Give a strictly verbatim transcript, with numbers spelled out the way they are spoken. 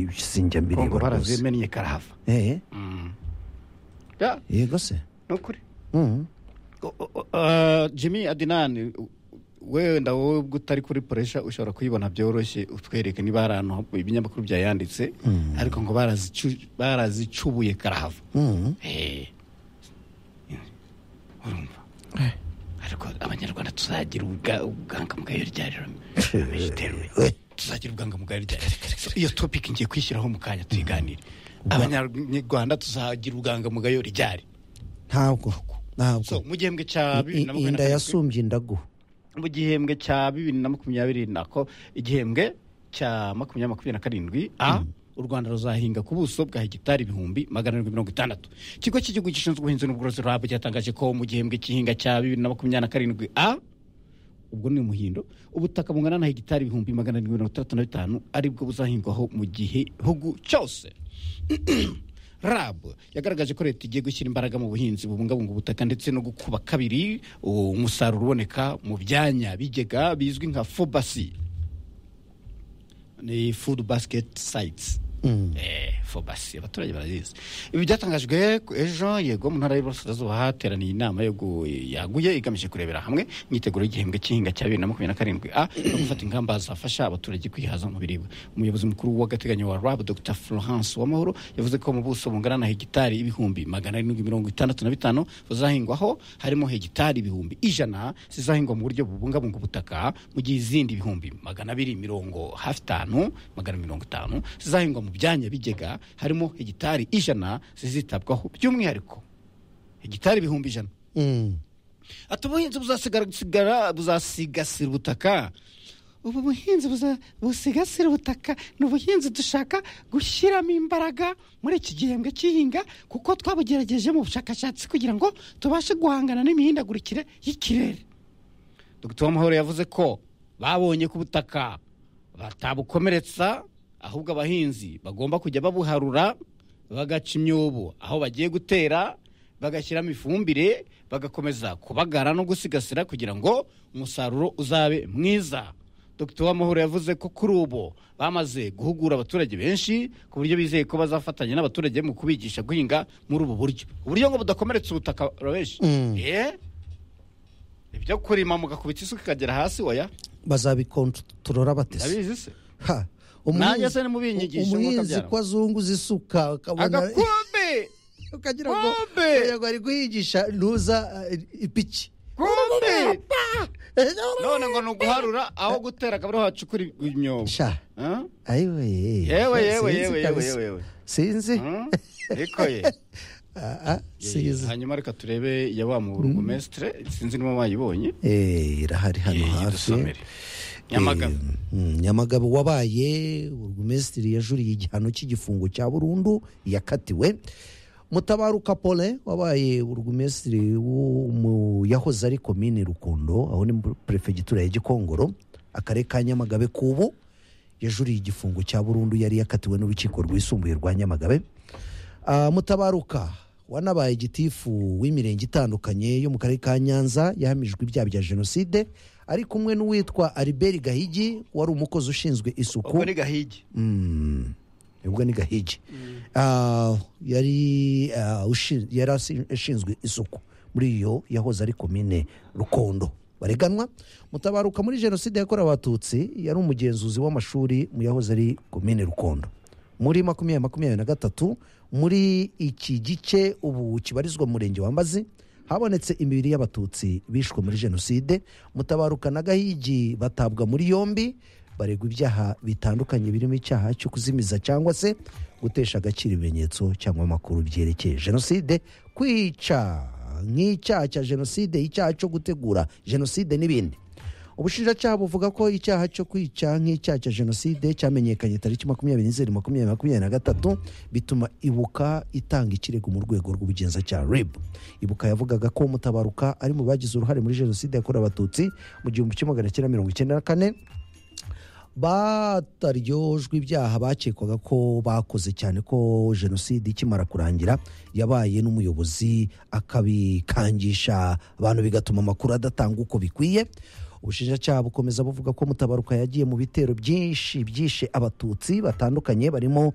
sinjya mbireba ngo barazimennye karahava eh ya yego se nokuri mhm Jimmy Adinani wewe ndawo gutari kuri pressure ushobora kuyibona byoroshye utwereke niba harantu ibinyamakuru byayanditse ariko ngo barazicu barazicubuye karahava eh urumva ariko abanyarwanda tuzagira ubuganga mugayo ryariro tuzagira ubuganga mugayo ryariro iyo topic ngiye kwishyiraho mu kanya tuyiganire abanyarwanda tuzagira ubuganga mugayo ryari ntabwo ntabwo so mu gihembwe cya bibiri na makumyabiri inda yasumbye indagu mu gihembwe cya bibiri na makumyabiri nako igihembwe cya makumyabiri makumyabiri na karindwi a u Rwanda ruzahinga ku buso bwa hegitari ibihumbi magana arindwi mirongo itandatu. Ikigo cy'igihugu gishinzwe ubuhinzi n'ubworozi R A B cyatangaje ko mu gihembwe cy'ihinga cya bibiri na makumyabiri na karindwi a ubwo ni umuhindo ubutaka bungana na hegitari ibihumbi magana arindwi mirongo itandatu na bitanu aribwo buzahingwaho mu gihugu cyose. R A B yagaragaje ko leta igiye gushyira imbaraga mu buhinzi bubungabunga ubutaka ndetse no gukuba kabiri umusaruro uboneka mu byanya bigega bizwi nka fobasi ni food basket sites. Mm. Eh fobasi abaturage barazizi. Ibi byatangajwe ejo yego mu ntara y'Iburasirazuba hateraniye inama yo yaguye igamije kurebera hamwe imyiteguro y'igihembwe cy'ihinga cya bibiri na makumyabiri na karindwi a no gufata ingamba zafasha abaturage kwihaza mu biribwa. Umuyobozi mukuru w'agateganyo wa R A B Dr Florence Uwamahoro yavuze ko mu buso bungana na hegitari ibihumbi magana arindwi mirongo itandatu na bitanu buzahingwaho harimo hegitari ibihumbi ijana zizahingwa mu buryo bubungabunga ubutaka mu gihe izindi ibihumbi magana abiri mirongo hafi tanu magana mirongo itanu zizahingwa mu byanya bigega harimo hegitari ijana zizitabwaho by'umwihariko hegitari ibihumbi ijana. Mm. Ati ubuhinzi buzasigara gusigara buzasigasira ubutaka. Ubu buhinzi busigasira ubutaka ni ubuhinzi dushaka gushyiramo imbaraga muri iki gihembwe cy'ihinga kuko twabugerageje mu bushakashatsi kugira ngo tubashe guhangana n'imihindagurikire y'ikirere. Dr Uwamahoro yavuze ko babonye ku butaka batabukomeretsa ahubwo abahinzi bagomba kujya babuharura bagaca imyobo aho bagiye gutera bagashyiramo ifumbire bagakomeza kubagara no gusigasira kugira ngo umusaruro uzabe mwiza. Dr Uwamahoro yavuze ko kuri ubu bamaze guhugura abaturage benshi ku buryo bizeye ko bazafatanya n'abaturage mu kubigisha guhinga muri ubu buryo uburyo ngo budakomeretsa ubutaka benshi. Mm. eh ibyo kurima mugakubita isuka ikagera hasi oya bazabikontorora batese abizi se ha nanjye se nimubinyigisha umuhinzi ko azunguza isuka agakombe ukagira ngo yego ari guhigisha nuza ipiki kombe none ngo nuguharura aho gutera kabiri hacukura imyobo sha ayiwe yewe yewe yewe yewe yewe sinzi ikoye ah sinzi hanyuma reka turebe ya wa mu burugumestre sinzi niba bayibonye eh irahari hano hafi Nyamagabe Nyamagabe wabaye burugumestre yajuriye igihano cy'igifungo cya burundu yakatiwe. Mutabaruka Paulin wabaye burugumestre mu yahoze ari komine Rukondo aho ni prefegitura ya Gikongoro akarere ka Nyamagabe kubu yajuriye igifungo cya burundu yari yakatiwe n'urukiko rwisumbuye rwa Nyamagabe. Uh, Mutabaruka wanabaye igitifu w'imirenge itandukanye yo mu karere ka Nyanza yahamijwe ibyaha bya jenoside ari kumwe n'uwitwa Albert Gahigi wari umukozi ushinzwe isuku. Ubwo ni Gahigi. Mm. Ubwo ni Gahigi. Ah uh, yari uh, ushinzwe yari ashinzwe isuku muri iyo yahoze ari komine Rukondo. Bareganwa Mutabaruka muri jenoside yakorewe abatutsi yari umugenzuzi w'amashuri mu yahoze ari komine Rukondo. Muri makumyabiri makumyabiri na gatatu muri iki gice ubu kibarizwa mu murenge wa Mbazi habonetse imibiri y'abatutsi bishwe muri jenoside. Mutabaruka na Gahigi batabwa muri yombi baregwa ibyaha bitandukanye birimo icyaha cyo kuzimiza cyangwa se gutesha agaciro ibimenyetso cyangwa amakuru byerekeye jenoside, kwica nk'icyaha cya jenoside, icyaha cyo gutegura jenoside n'ibindi. Ubushinjacyaha buvuga ko icyaha cyo kwica nk'icyaha cya jenoside cyamenyekanye tariki makumyabiri n'izeri makumyabiri makumyabiri na gatatu bituma Ibuka itanga ikirego mu rwego rw'ubugenzacyaha R I B. Ibuka yavugaga ko Mutabaruka ari mu bagize uruhare muri jenoside yakorewe abatutsi mu gihumbi kimwe magana cyenda mirongo icyenda na kane bataryojwe ibyaha bakekwaga ko bakoze, cyane ko jenoside ikimara kurangira yabaye n'umuyobozi akabikangisha abantu bigatuma amakuru adatanga uko bikwiye. Ubushinjacyaha bukomeza buvuga ko Mutabaruka yagiye mu bitero byinshi byishe abatutsi batandukanye barimo